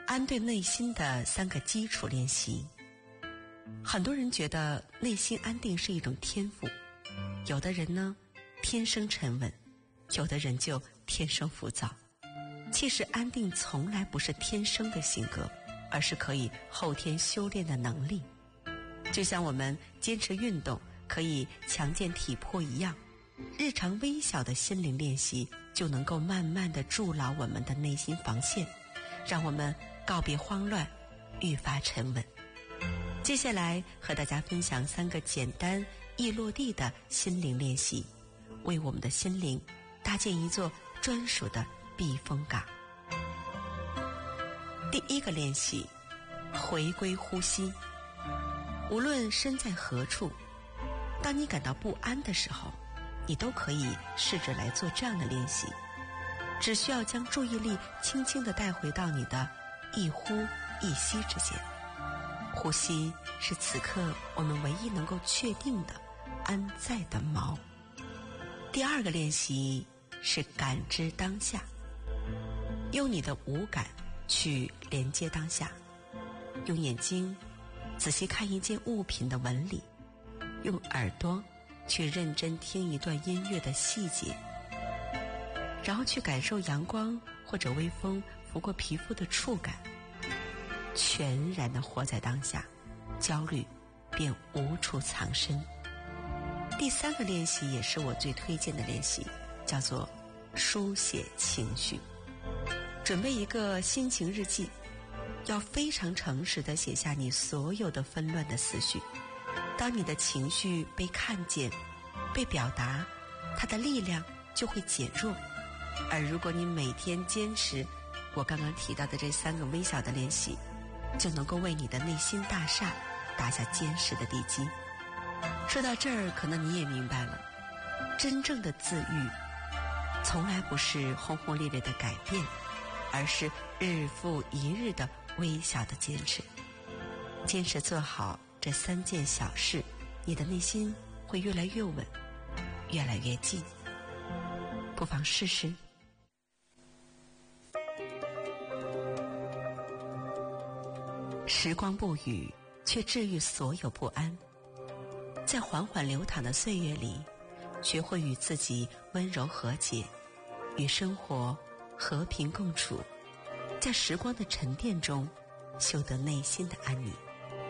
安顿内心的3个基础练习。很多人觉得内心安定是一种天赋，有的人呢天生沉稳，有的人就天生浮躁。其实安定从来不是天生的性格，而是可以后天修炼的能力。就像我们坚持运动可以强健体魄一样，日常微小的心灵练习就能够慢慢地筑牢我们的内心防线，让我们告别慌乱，愈发沉稳。接下来和大家分享3个简单易落地的心灵练习，为我们的心灵搭建一座专属的避风港。第1个练习，回归呼吸。无论身在何处，当你感到不安的时候，你都可以试着来做这样的练习。只需要将注意力轻轻地带回到你的一呼一吸之间。呼吸是此刻我们唯一能够确定的安在的锚。第2个练习是感知当下，用你的五感去连接当下，用眼睛仔细看一件物品的纹理，用耳朵去认真听一段音乐的细节，然后去感受阳光或者微风拂过皮肤的触感，全然地活在当下，焦虑便无处藏身。第3个练习也是我最推荐的练习，叫做书写情绪。准备一个心情日记，要非常诚实地写下你所有的纷乱的思绪。当你的情绪被看见、被表达，它的力量就会减弱。而如果你每天坚持我刚刚提到的这3个微小的练习，就能够为你的内心大厦打下坚实的地基。说到这儿，可能你也明白了，真正的自愈从来不是轰轰烈烈的改变，而是日复一日的微小的坚持。坚持做好这3件小事，你的内心会越来越稳，越来越静。不妨试试。时光不语，却治愈所有不安。在缓缓流淌的岁月里，学会与自己温柔和解，与生活和平共处，在时光的沉淀中修得内心的安宁。